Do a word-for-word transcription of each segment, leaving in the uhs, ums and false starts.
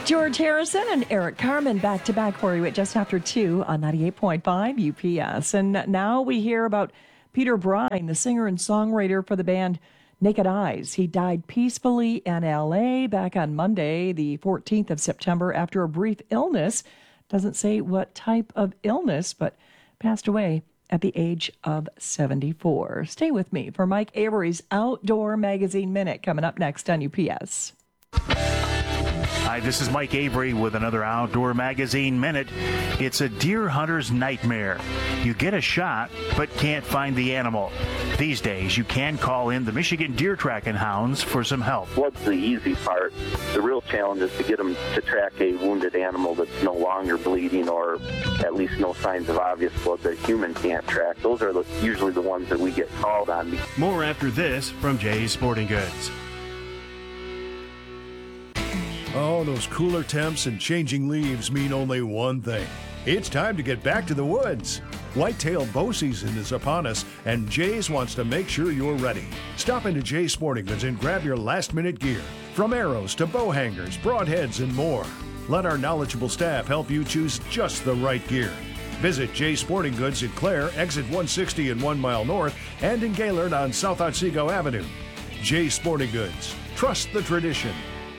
George Harrison and Eric Carmen back to back for you at just after two on ninety-eight point five U P S. And now we hear about Peter Brine, the singer and songwriter for the band Naked Eyes. He died peacefully in L A back on Monday, the fourteenth of September, after a brief illness. Doesn't say what type of illness, but passed away at the age of seventy-four. Stay with me for Mike Avery's Outdoor Magazine Minute coming up next on U P S. Hi, this is Mike Avery with another Outdoor Magazine Minute. It's a deer hunter's nightmare. You get a shot, but can't find the animal. These days, you can call in the Michigan Deer Tracking Hounds for some help. What's the easy part? The real challenge is to get them to track a wounded animal that's no longer bleeding or at least no signs of obvious blood that a human can't track. Those are the, usually the ones that we get called on. More after this from Jay's Sporting Goods. Oh, those cooler temps and changing leaves mean only one thing. It's time to get back to the woods. Whitetail bow season is upon us, and Jay's wants to make sure you're ready. Stop into Jay's Sporting Goods and grab your last-minute gear. From arrows to bow hangers, broadheads, and more. Let our knowledgeable staff help you choose just the right gear. Visit Jay's Sporting Goods in Clare, exit one sixty and one mile north, and in Gaylord on South Otsego Avenue. Jay's Sporting Goods. Trust the tradition.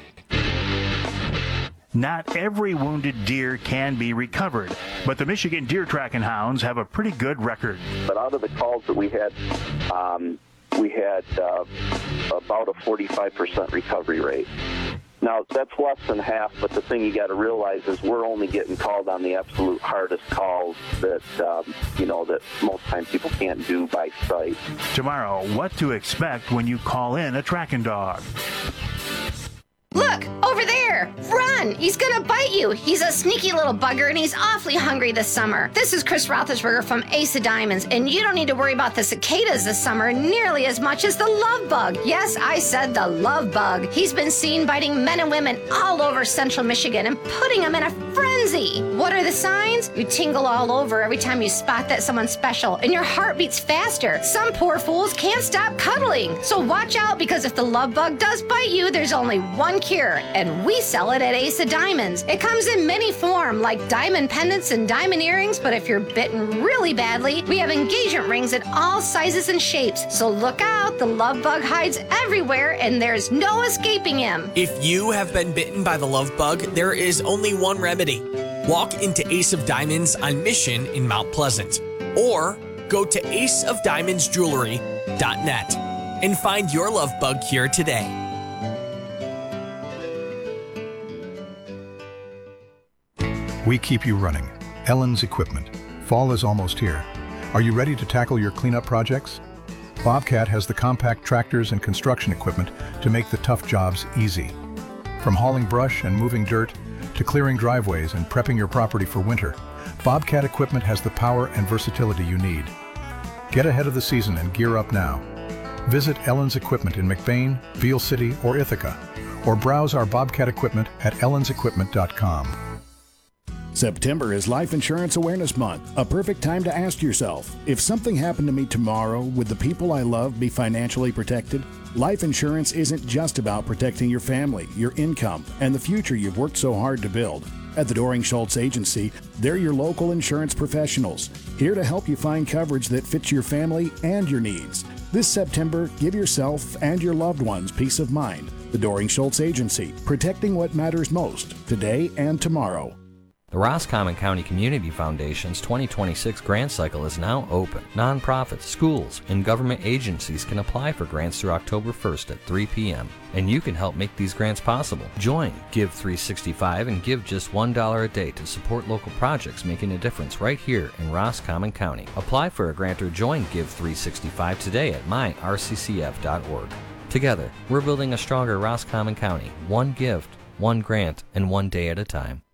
Not every wounded deer can be recovered, but the Michigan Deer Tracking Hounds have a pretty good record. But out of the calls that we had, um, we had uh, about a forty-five percent recovery rate. Now, that's less than half, but the thing you got to realize is we're only getting called on the absolute hardest calls that, um, you know, that most times people can't do by sight. Tomorrow, what to expect when you call in a tracking dog. Look, over there! Run! He's gonna bite you! He's a sneaky little bugger and he's awfully hungry this summer. This is Chris Roethlisberger from Ace of Diamonds, and you don't need to worry about the cicadas this summer nearly as much as the love bug. Yes, I said the love bug. He's been seen biting men and women all over central Michigan and putting them in a frenzy. What are the signs? You tingle all over every time you spot that someone special, and your heart beats faster. Some poor fools can't stop cuddling. So watch out, because if the love bug does bite you, there's only one cure, and we sell it at Ace of Diamonds. It comes in many forms, like diamond pendants and diamond earrings, but if you're bitten really badly, we have engagement rings in all sizes and shapes. So look out, the love bug hides everywhere, and there's no escaping him. If you have been bitten by the love bug, there is only one remedy. Walk into Ace of Diamonds on Mission in Mount Pleasant, or go to ace of diamonds jewelry dot net and find your love bug cure today. We keep you running. Ellen's Equipment. Fall is almost here. Are you ready to tackle your cleanup projects? Bobcat has the compact tractors and construction equipment to make the tough jobs easy. From hauling brush and moving dirt to clearing driveways and prepping your property for winter, Bobcat equipment has the power and versatility you need. Get ahead of the season and gear up now. Visit Ellen's Equipment in McBain, Beale City, or Ithaca, or browse our Bobcat equipment at ellens equipment dot com. September is Life Insurance Awareness Month, a perfect time to ask yourself, if something happened to me tomorrow, would the people I love be financially protected? Life insurance isn't just about protecting your family, your income, and the future you've worked so hard to build. At the Doring Schultz Agency, they're your local insurance professionals, here to help you find coverage that fits your family and your needs. This September, give yourself and your loved ones peace of mind. The Doring Schultz Agency, protecting what matters most, today and tomorrow. The Roscommon County Community Foundation's twenty twenty-six grant cycle is now open. Nonprofits, schools, and government agencies can apply for grants through October first at three p.m. And you can help make these grants possible. Join Give three sixty-five and give just one dollar a day to support local projects making a difference right here in Roscommon County. Apply for a grant or join Give three sixty-five today at my r c c f dot org. Together, we're building a stronger Roscommon County, one gift, one grant, and one day at a time.